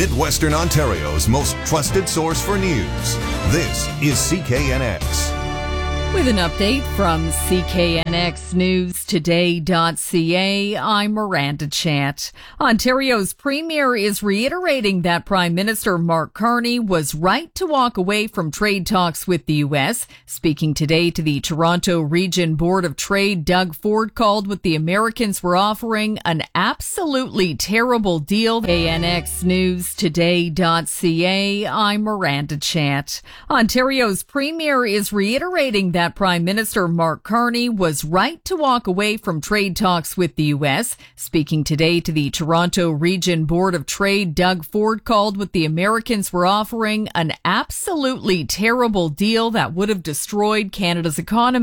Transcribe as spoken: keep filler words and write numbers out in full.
Midwestern Ontario's most trusted source for news. This is C K N X. With an update from C K N X News Today dot C A, I'm Miranda Chant. Ontario's Premier is reiterating that Prime Minister Mark Carney was right to walk away from trade talks with the U S. Speaking today to the Toronto Region Board of Trade, Doug Ford called what the Americans were offering an absolutely terrible deal. C K N X News Today dot C A, I'm Miranda Chant. Ontario's Premier is reiterating that That Prime Minister Mark Carney was right to walk away from trade talks with the U S. Speaking today to the Toronto Region Board of Trade, Doug Ford called what the Americans were offering an absolutely terrible deal that would have destroyed Canada's economy.